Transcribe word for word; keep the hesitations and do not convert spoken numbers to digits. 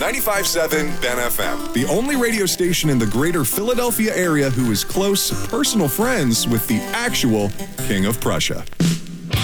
ninety-five point seven Ben F M, the only radio station in the greater Philadelphia area who is close personal friends with the actual King of Prussia.